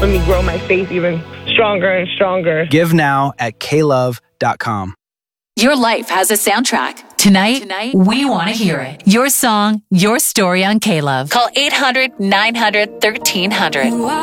Let me grow my faith even stronger and stronger. Give now at klove.com. Your life has a soundtrack. Tonight, we want to hear it. Your song, your story on K-Love. Call 800-900-1300.